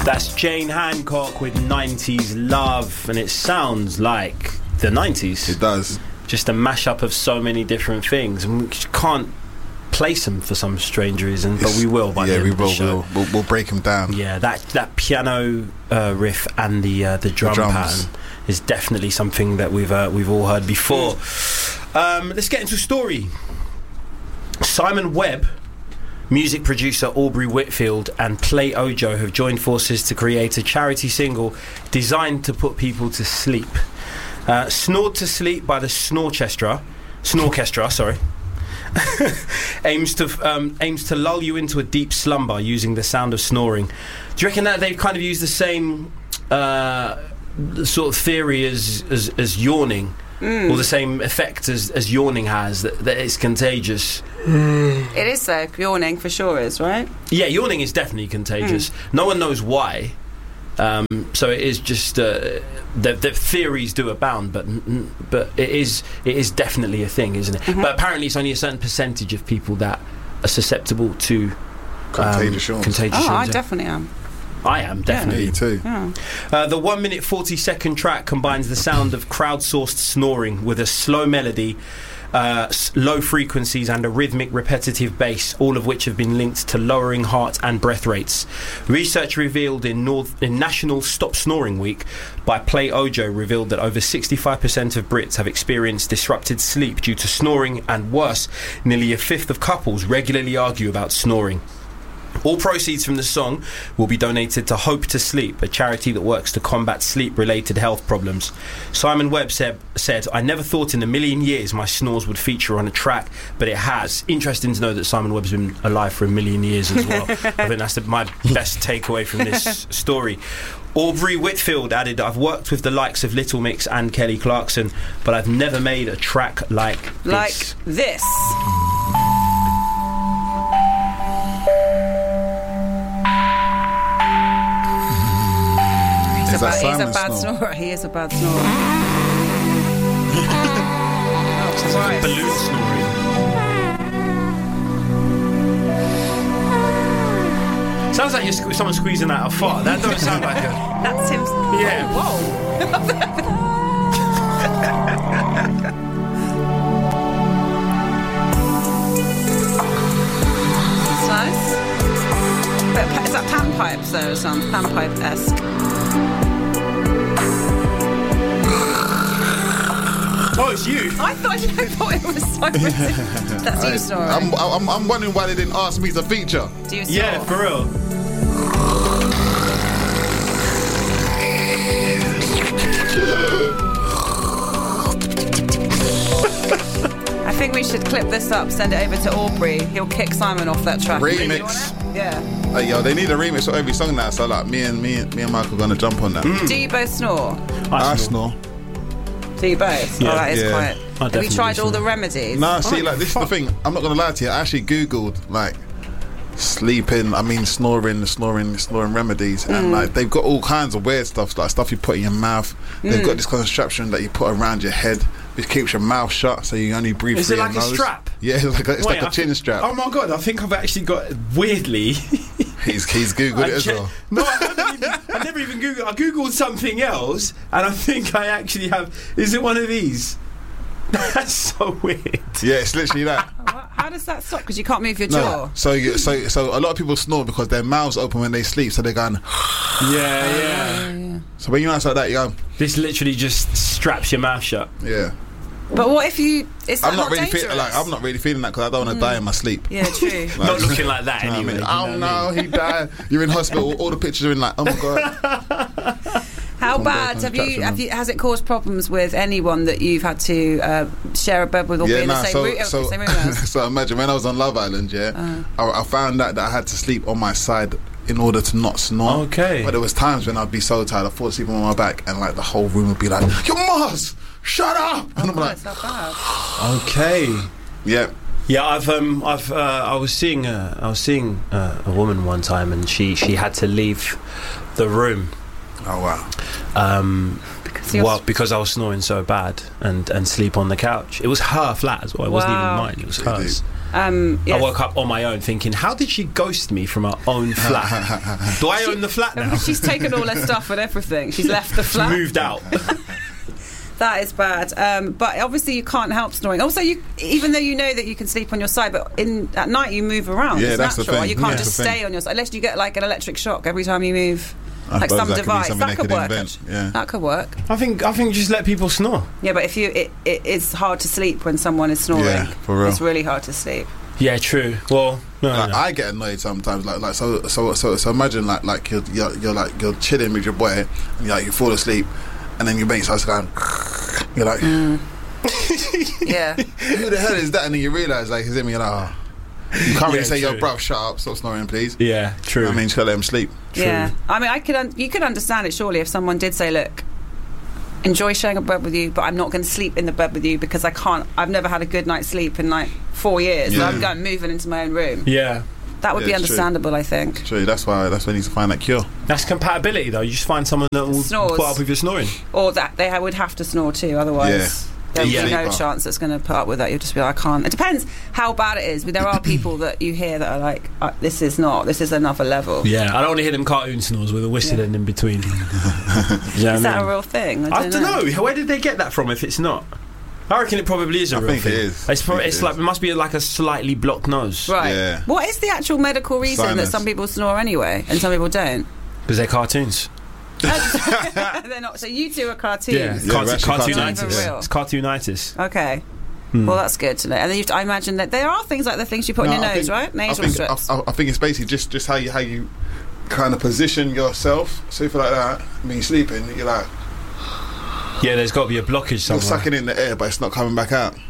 That's Jane Hancock with 90s Love, and it sounds like the 90s. It does. Just a mashup of so many different things, and we can't place them for some strange reason, but we will by the end of the show. We'll break them down. Yeah, that piano riff and the drum pattern is definitely something that we've all heard before. Let's get into a story. Simon Webb, music producer Aubrey Whitfield and Play Ojo have joined forces to create a charity single designed to put people to sleep. Snored to Sleep by the Snorchestra, aims to lull you into a deep slumber using the sound of snoring. Do you reckon that they've kind of used the same sort of theory as yawning? Or the same effect as yawning has, that it's contagious? It is though. Yawning for sure is, right? Yeah, yawning is definitely contagious. No one knows why. So it is just the theories do abound, but it is definitely a thing, isn't it? Mm-hmm. But apparently it's only a certain percentage of people that are susceptible to contagious yawns. I definitely am. I am, definitely. Yeah, too. Yeah. The 1 minute 40-second track combines the sound of crowdsourced snoring with a slow melody, low frequencies and a rhythmic repetitive bass, all of which have been linked to lowering heart and breath rates. Research revealed in National Stop Snoring Week by Play Ojo revealed that over 65% of Brits have experienced disrupted sleep due to snoring, and worse, nearly a fifth of couples regularly argue about snoring. All proceeds from the song will be donated to Hope to Sleep, a charity that works to combat sleep-related health problems. Simon Webb said, "I never thought in a million years my snores would feature on a track, but it has." Interesting to know that Simon Webb's been alive for a million years as well. I think that's my best takeaway from this story. Aubrey Whitfield added, "I've worked with the likes of Little Mix and Kelly Clarkson, but I've never made a track like this." Like this. He's a bad snorer. He is a bad snorer. Sounds like balloon snoring. Sounds like someone squeezing out a fart. That doesn't sound like a... That's him. Yeah. Whoa. It's nice. Is that panpipes though, or something? Panpipe-esque. Oh, it's you. I thought it was Simon. That's you snoring. I'm wondering why they didn't ask me to feature. Do you snore? Yeah, for real. I think we should clip this up, send it over to Aubrey. He'll kick Simon off that track. Remix. Yeah. Hey, yo, they need a remix for every song now. So like, me and Michael are gonna jump on that. Do you both snore? I snore. Do you both? Yeah. Oh, that is Yeah. quite. Have you tried all the remedies? Nah, see, like this is the thing. I'm not gonna lie to you. I actually googled like snoring remedies, and like they've got all kinds of weird stuff, like stuff you put in your mouth. They've got this contraption that you put around your head, which keeps your mouth shut, so you only breathe through your nose. Is it like a strap? Yeah, it's like a chin strap. Oh my god, I think I've actually got, weirdly... He's googled it as well. No, I never even googled. I googled something else, and I think I actually have. Is it one of these? That's so weird. Yeah, it's literally that. How does that stop? Because you can't move your jaw. So a lot of people snore because their mouths open when they sleep, so they're going. Yeah. So when you answer like that, you go. This literally just straps your mouth shut. Yeah. But what if you? I'm not really feeling that because I don't want to die in my sleep. Yeah, true. Not looking like that anyway. Oh no, he died. You're in hospital. All the pictures are in like, oh my god. How bad has it caused problems with anyone that you've had to share a bed with or be in the same room as? So imagine when I was on Love Island, I found out that I had to sleep on my side in order to not snore. Okay. But there was times when I'd be so tired, I'd fall asleep on my back, and like the whole room would be like, "Yo, Mars, shut up!" And I'm like, "It's not bad." Okay. Yeah. Yeah, I was seeing a woman one time, and she had to leave the room Oh wow. Because I was snoring so bad and sleep on the couch. It was her flat as well. It wasn't even mine. It was hers. Yes. I woke up on my own thinking, how did she ghost me from her own flat? Do I own the flat now? She's taken all her stuff and everything. She's left the flat. She moved out. That is bad. But obviously you can't help snoring. Also, even though you know that you can sleep on your side, but at night you move around. Yeah, it's that's natural. the thing. You can't just stay on your side unless you get like an electric shock every time you move. Like some device that could work. Yeah. That could work. I think just let people snore. Yeah, but if it's hard to sleep when someone is snoring. Yeah, for real. It's really hard to sleep. Yeah, true. Well, no. I get annoyed sometimes. So imagine like you're chilling with your boy and you fall asleep, and then your mate starts going. You're like, yeah. Who the hell is that? And then you realise like he's in me. You're like, oh. You can't really say, yo, bruv, shut up, stop snoring, please. Yeah, true. I mean, just gotta let him sleep. True. Yeah, I mean, you could understand it surely if someone did say, look, enjoy sharing a bed with you, but I'm not going to sleep in the bed with you because I've never had a good night's sleep in like 4 years. So I'm going moving into my own room. Yeah. That would be understandable, true. I think. True, that's why you need to find that cure. That's compatibility, though. You just find someone that will put up with your snoring. Or that they would have to snore too, otherwise there'll be no chance that's going to put up with that. You'll just be like, I can't. It depends how bad it is. But there are people that you hear that are like, this is another level. Yeah, I don't want to hear them cartoon snores with a whistling in between. Is that a real thing? I don't know. Where did they get that from if it's not? I reckon it probably is a real thing. It is. It must be like a slightly blocked nose. Right. Yeah. What is the actual medical reason that some people snore anyway and some people don't? Because they're cartoons. They're not. So you two are cartoons. Yeah, cartoonitis. It's cartoonitis. Okay. Well, that's good to know. And then I imagine that there are things like the things you put in your nose, right? Nasal strips. I think it's basically just how you kind of position yourself. So if you're like that, when you're sleeping, you're like. Yeah, there's got to be a blockage somewhere. You're sucking in the air, but it's not coming back out.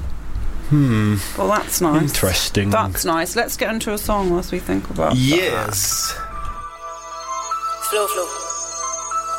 Well, that's nice. Interesting. That's nice. Let's get into a song whilst we think about that. Yes. Flow.